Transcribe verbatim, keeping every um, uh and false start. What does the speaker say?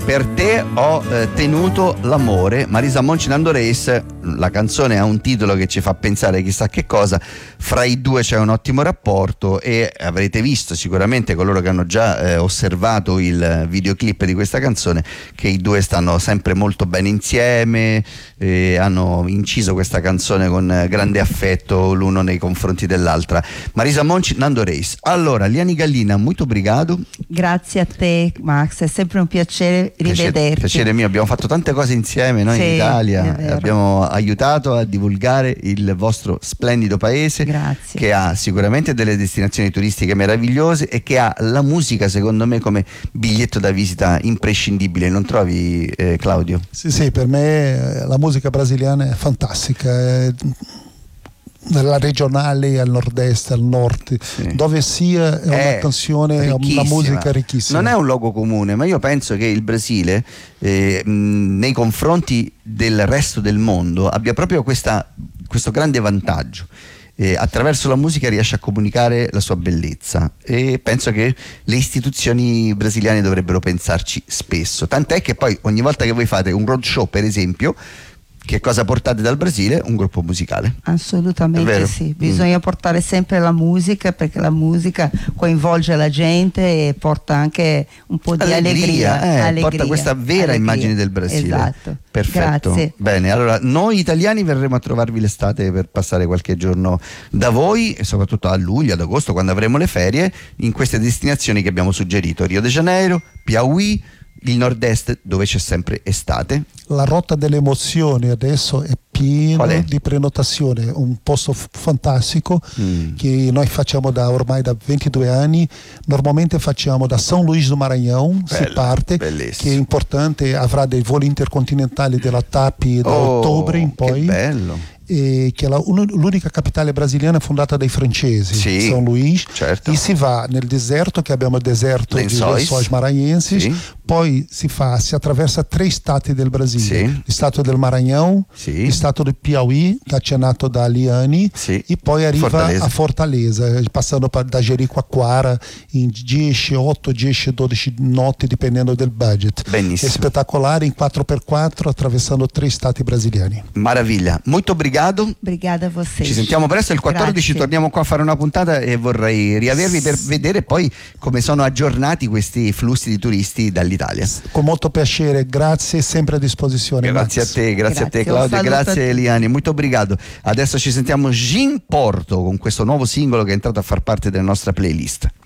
Per te ho eh, tenuto l'amore, Marisa Monti Nando Reis. La canzone ha un titolo che ci fa pensare chissà che cosa. Fra i due c'è un ottimo rapporto e avrete visto sicuramente, coloro che hanno già eh, osservato il videoclip di questa canzone, che i due stanno sempre molto bene insieme, eh, hanno inciso questa canzone con grande affetto l'uno nei confronti dell'altra. Marisa Monti Nando Reis. Allora, Liani Gallina, molto obrigado. Grazie a te, Max, è sempre un piacere rivederti. Piacere, piacere mio, abbiamo fatto tante cose insieme noi, sì, in Italia, abbiamo aiutato a divulgare il vostro splendido paese. Grazie. Che ha sicuramente delle destinazioni turistiche meravigliose e che ha la musica, secondo me, come biglietto da visita imprescindibile, non trovi, eh, Claudio? Sì, sì, per me la musica brasiliana è fantastica, è dalla regionale al nord-est, al nord, sì, dove sia è una è canzone, è una musica ricchissima. Non è un luogo comune, ma io penso che il Brasile eh, mh, nei confronti del resto del mondo abbia proprio questa, questo grande vantaggio. Eh, attraverso la musica riesce a comunicare la sua bellezza e penso che le istituzioni brasiliane dovrebbero pensarci spesso, tant'è che poi ogni volta che voi fate un roadshow, per esempio, che cosa portate dal Brasile? Un gruppo musicale. Assolutamente sì, bisogna mm. portare sempre la musica, perché la musica coinvolge la gente e porta anche un po' di allegria, allegria, eh, allegria porta questa vera allegria. Immagine del Brasile. Esatto. Perfetto. Grazie. Bene, allora noi italiani verremo a trovarvi l'estate per passare qualche giorno da voi e soprattutto a luglio, ad agosto, quando avremo le ferie, in queste destinazioni che abbiamo suggerito: Rio de Janeiro, Piauí, il nord-est dove c'è sempre estate. La rotta delle emozioni adesso è pieno è? di prenotazione, un posto f- fantastico mm. che noi facciamo da ormai da ventidue anni. Normalmente facciamo da São Luís do Maranhão, Bello, si parte, bellissimo. che è importante, avrà dei voli intercontinentali della T A P da oh, ottobre in poi. Che bello. E che è la, un, l'unica capitale brasiliana fondata dai francesi, sì, São Luís, certo. E si va nel deserto, che abbiamo il deserto Lençóis. di Lençóis Maranhenses, sì. Poi si fa, si attraversa tre stati del Brasile, sì. il stato del Maranhão, sì. il stato del Piauí, accennato da Liani, sì. e poi arriva Fortaleza. a Fortaleza, passando da Jericoacoara in dieci, otto, dieci, dodici notti, dipendendo del budget. Benissimo. È spettacolare in quattro per quattro, attraversando tre stati brasiliani. Maraviglia, molto obrigado. Obrigada a você. Ci sentiamo presto, il quattordici Grazie. Torniamo qua a fare una puntata e vorrei riavervi per vedere poi come sono aggiornati questi flussi di turisti dall'Italia. Con molto piacere, grazie, sempre a disposizione. Grazie Max. a te, grazie, grazie a te Claudia, grazie Eliane, molto obrigado. Adesso ci sentiamo Gin Porto con questo nuovo singolo che è entrato a far parte della nostra playlist.